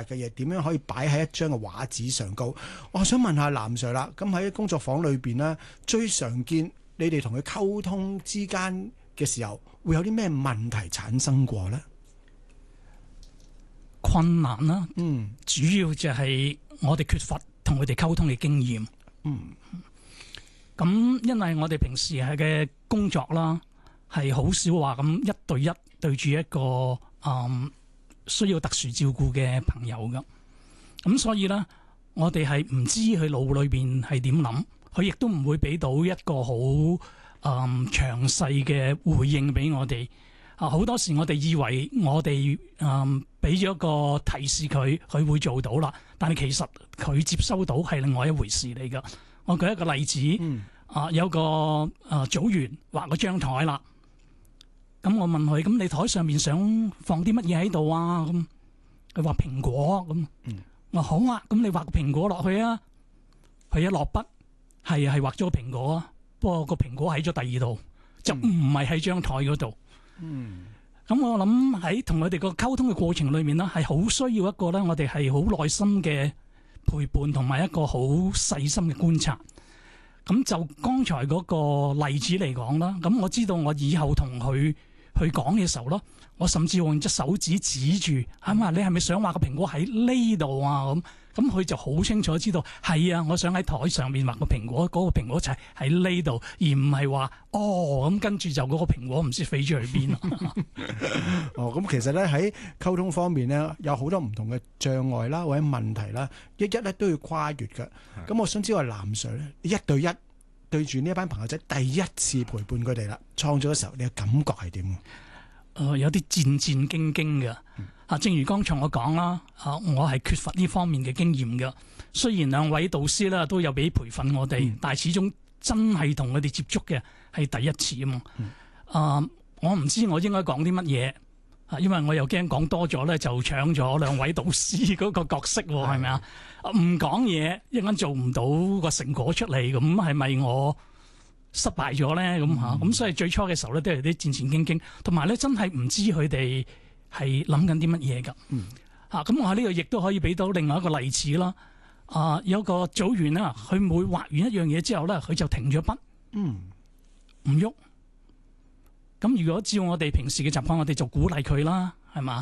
嘅嘢點樣可以擺喺一張嘅畫紙上高。我想問下藍 Sir 啦，咁喺工作坊裏邊呢，最常見你哋同佢溝通之間嘅時候，會有啲咩問題產生過呢？ 困難啦，主要就係我哋缺乏同佢哋溝通嘅經驗。咁因為我哋平時係嘅工作啦，係好少話咁一對一對住一個需要特殊照顧嘅朋友噶。咁所以咧，我哋係唔知佢腦裏邊係點諗，佢亦都唔會俾到一個好詳細嘅回應俾我哋。好多時我哋以為我哋俾咗個提示佢會做到啦，但係其實佢接收到係另外一回事嚟噶。我舉一個例子，有個組員畫嗰張台啦，咁我問佢：咁你台上面想放啲乜嘢喺度啊？咁佢話蘋果咁，我好啊，咁你畫個蘋果落去啊。佢一落筆係畫咗個蘋果啊，不過個蘋果喺咗第二度，就唔係喺張台嗰度。咁我諗喺同佢哋個溝通嘅過程裏面呢，係好需要一個咧，我哋係好耐心嘅陪伴，同埋一個好細心嘅觀察。咁就剛才嗰個例子嚟講啦，咁我知道我以後同佢去講嘅時候咯，我甚至用隻手指指住，你係咪想畫個蘋果喺呢度啊？咁佢就好清楚知道係啊，我想喺台上面畫個蘋果，嗰個蘋果就係喺呢度，而唔係話咁跟住就嗰個蘋果唔知飛咗去邊啦。 咁其實咧喺溝通方面咧，有好多唔同嘅障礙啦，或者問題啦，一咧都要跨越嘅。咁我想知道藍 Sir 咧，一對一對住呢一班朋友仔，第一次陪伴佢哋啦，創作嘅時候，你嘅感覺係點？ 有啲戰戰兢兢嘅。正如剛才我講啦，我係缺乏呢方面嘅經驗嘅。雖然兩位導師啦都有俾培訓我哋，但係始終真係同佢哋接觸嘅係第一次啊嘛。我唔知我應該講啲乜嘢，因為我又驚講多咗咧就搶咗兩位導師嗰個角色，係咪啊？唔講嘢一陣間做唔到個成果出嚟，咁係咪我失敗咗咧？咁所以最初嘅時候咧都係啲戰戰兢兢，同埋咧真係唔知佢哋係諗緊啲乜嘢噶。咁我喺呢度亦都可以俾到另外一個例子啦。有個組員啦，佢每畫完一樣嘢之後咧，佢就停咗筆，唔喐。咁如果照我哋平時嘅習慣，我哋就鼓勵佢啦，係嘛？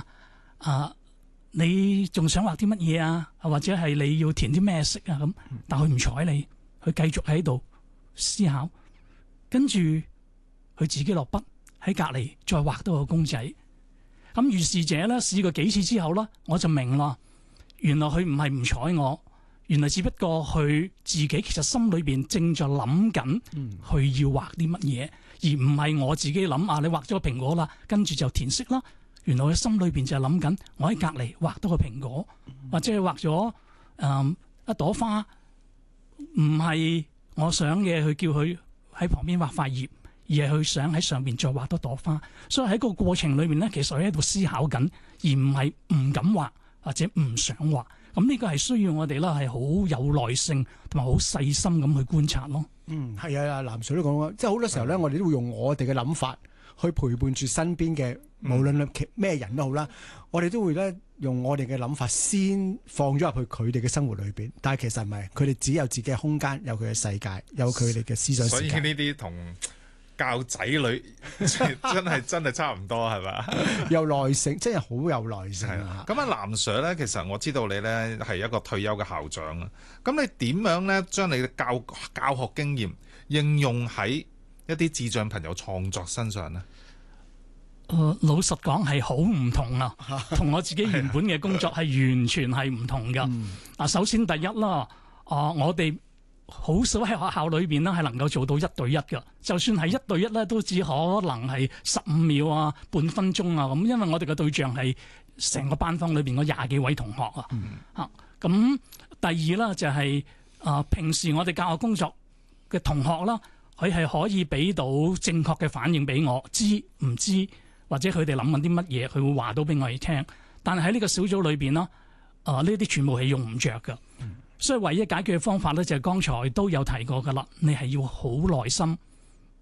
你仲想畫啲乜嘢啊？或者係你要填啲咩色啊？咁，但佢唔睬你，佢繼續喺度思考，跟住佢自己落筆喺隔離再畫多個公仔。咁如是者咧試過幾次之後咧，我就明啦，原來佢唔係唔睬我，原來只不過佢自己其實心裏邊正在諗緊，佢要畫啲乜嘢，而唔係我自己諗你畫咗個蘋果啦，跟住就填色啦。原來佢心裏邊就係諗緊，我喺隔離畫多個蘋果，或者係畫咗一朵花，唔係我想嘅，佢叫佢喺旁邊畫塊葉，而係佢想喺上邊再畫多朵花。所以喺個過程裏面咧，其實佢喺度思考緊，而唔係唔敢畫或者唔想畫。咁呢個係需要我哋啦，係好有耐性同埋好細心咁去觀察咯。 係啊，藍 Sir 都講，即係好多時候咧，我哋都會用我哋嘅諗法去陪伴住身邊嘅，無論咩人都好啦，我哋都會咧用我哋嘅諗法先放咗入去佢哋嘅生活裏邊。但係其實唔係，佢哋只有自己嘅空間，有佢嘅世界，有佢哋嘅思想世界。 所以呢啲同教仔女真係差唔多，係咪？ 有耐性，真係好有耐性。 咁藍 Sir 咧，其實我知道你咧係一個退休嘅校長啊。咁你點樣咧將你嘅教學經驗應用喺一啲智障朋友創作身上呢？ 老實講係好唔同啊，同我自己原本嘅工作係完全係唔同噶。首先第一啦，我哋好少喺學校裏邊咧係能夠做到一對一噶，就算係一對一咧，都只可能係15秒啊、半分鐘啊咁，因為我哋嘅對象係成個班房裏邊嗰20幾位同學啊。咁第二啦就係平時我哋教學工作嘅同學啦，佢係可以俾到正確嘅反應俾我，知唔知？或者佢哋諗緊啲乜嘢，佢會話到俾我哋聽。但係喺呢個小組裏邊啦，呢啲全部係用唔着㗎。所以唯一解決嘅方法咧，就係剛才都有提過噶啦。你係要好耐心，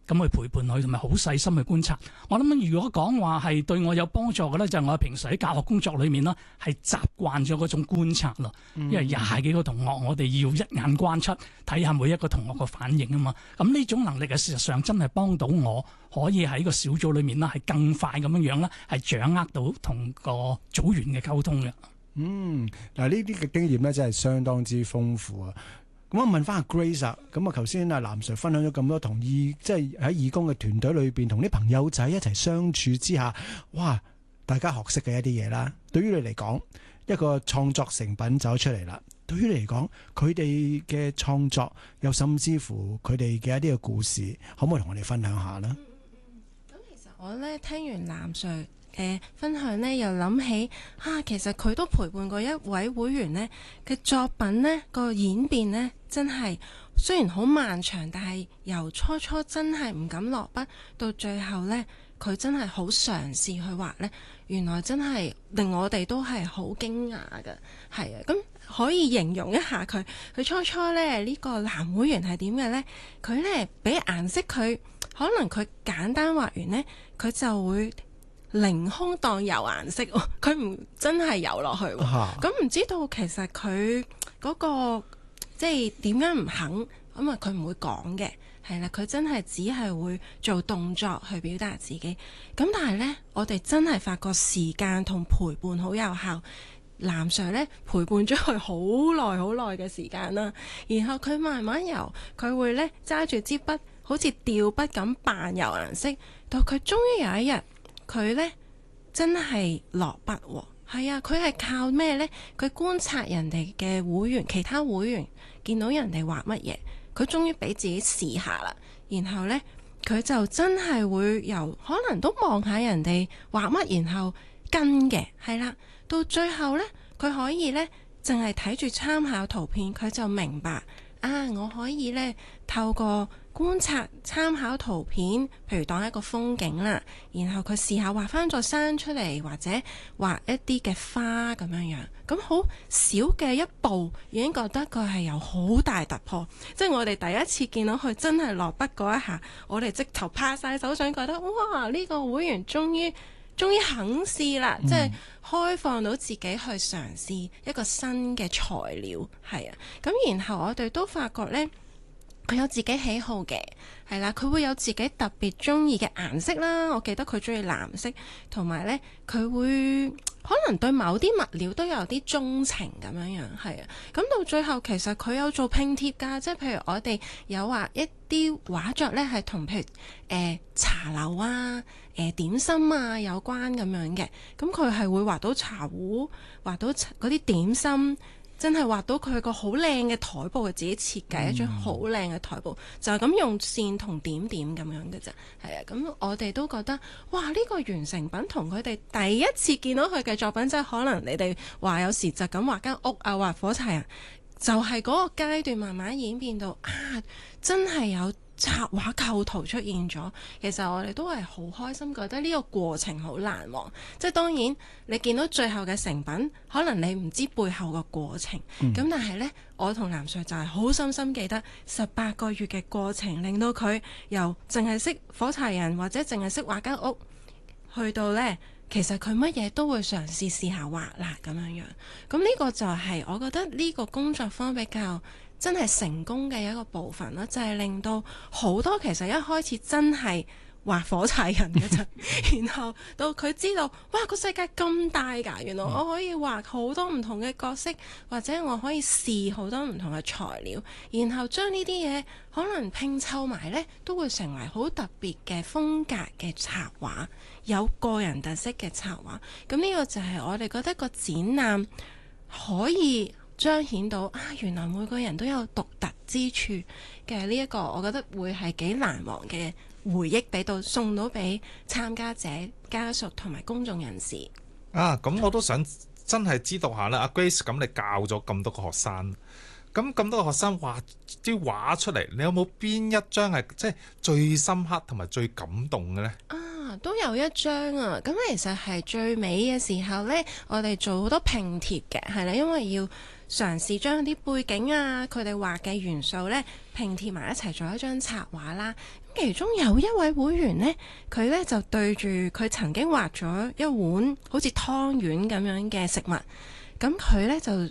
咁去陪伴佢，同埋好細心去觀察。我諗如果講話係對我有幫助嘅咧，就係我平時喺教學工作裏面呢，係習慣咗嗰種觀察啦。因為廿幾個同學，我哋要一眼關七，睇下每一個同學個反應啊嘛。咁呢種能力嘅事實上真係幫到我，可以喺個小組裏面呢，係更快咁樣樣啦，係掌握到同個組員嘅溝通嘅。 嗱呢啲嘅經驗咧真係相當之豐富啊！咁我問翻阿 Grace 啊，咁啊頭先阿藍 Sir 分享咗咁多同義，即係喺義工嘅團隊裏邊同啲朋友仔一齊相處之下，哇！大家學識嘅一啲嘢啦。對於你嚟講，一個創作成品走出嚟啦。對於你嚟講，佢哋嘅創作又甚至乎佢哋嘅一啲嘅故事，可唔可以同我哋分享下呢？ 咁其實我咧聽完藍 Sir分享呢，又諗起其實佢都陪伴過一位會員呢嘅作品呢個演變呢，真係雖然好漫長，但係由初初真係唔敢落筆，到最後呢，佢真係好嘗試去畫呢，原來真係令我哋都係好驚訝嘅。係啊，咁可以形容一下佢初初呢，呢個男會員係點嘅呢？佢呢，俾顏色佢，可能佢簡單畫完呢，佢就會凌空當油顏色，佢唔真係油落去。咁唔知道其實佢嗰個即係點解唔肯咁啊？佢唔會講嘅，係啦，佢真係只係會做動作去表達自己。咁但係呢，我哋真係發覺時間同陪伴好有效。藍 Sir 呢陪伴咗佢好耐嘅時間啦，然後佢慢慢由佢會呢揸住支筆，好似吊筆咁扮油顏色，到佢終於有一日。佢呢真係落筆喎，係啊！佢係靠咩呢？佢觀察人哋嘅會員，其他會員見到人哋畫乜嘢，佢終於俾自己試下啦。然後呢，佢就真係會由可能都望下人哋畫乜，然後跟嘅，係啦。到最後呢，佢可以呢淨係睇住參考圖片，佢就明白我可以呢透過觀察參考圖片，譬如當一個風景啦，然後佢試下畫翻座山出嚟，或者畫一啲嘅花咁樣樣，咁好少嘅一步已經覺得佢係有好大突破。即係我哋第一次見到佢真係落筆嗰一下，我哋直頭拍晒手掌，覺得哇！呢個會員終於肯試啦，即係開放到自己去嘗試一個新嘅材料，係啊。咁然後我哋都發覺呢。佢有自己喜好嘅，係啦，佢會有自己特別中意嘅顏色啦。我記得佢中意藍色，同埋呢，佢會可能對某啲物料都有啲鍾情咁樣樣，係啊。咁到最後其實佢有做拼貼㗎，即係譬如我哋有畫一啲畫作呢，係同譬如茶樓啊、點心啊有關咁樣嘅。咁佢係會畫到茶壺，畫到嗰啲點心。真係畫到佢個好靚嘅台布，佢自己設計一張好靚嘅台布，就係咁用線同點點咁樣嘅啫。係啊，咁我哋都覺得哇！呢個完成品同佢哋第一次見到佢嘅作品，即係可能你哋話有時就咁畫間屋啊，畫火柴人，就係嗰個階段慢慢演變到真係有插畫構圖出現咗。其實我哋都係好開心，覺得呢個過程好難忘。即係當然你見到最後嘅成品，可能你唔知背後個過程，咁但係呢，我同藍 Sir 就係好深深記得18個月嘅過程，令到佢由淨係識火柴人或者淨係識畫間屋，去到呢，其實佢乜嘢都會嘗試下畫啦咁樣樣。咁呢個就係我覺得呢個工作坊比較真係成功嘅一個部分啦，就係令到好多其實一開始真係畫火柴人嘅啫，然後到佢知道哇，個世界咁大㗎，原來我可以畫好多唔同嘅角色，或者我可以試好多唔同嘅材料，然後將呢啲嘢可能拼湊埋呢，都會成為好特別嘅風格嘅插畫，有個人特色嘅插畫。咁呢個就係我哋覺得個展覽可以彰顯到原來每個人都有獨特之處嘅呢一個，我覺得會係幾難忘嘅回憶，俾到送到俾參加者、家屬同埋公眾人士。 咁我都想真係知道下啦，阿 Grace，咁你教咗咁多個學生，咁多個學生畫啲畫出嚟，你有冇邊一張係即係最深刻同埋最感動嘅呢？ 都有一張啊，咁其實係最尾嘅時候呢，我哋做好多拼貼嘅，係啦，因為要嘗試將啲背景啊，佢哋畫嘅元素呢拼貼埋一齊做一張插畫啦。咁其中有一位會員呢，佢呢就對住佢曾經畫咗一碗好似湯圓咁樣嘅食物，咁佢呢就